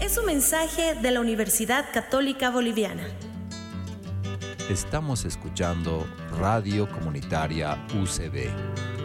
es un mensaje de la Universidad Católica Boliviana. Estamos escuchando Radio Comunitaria UCB.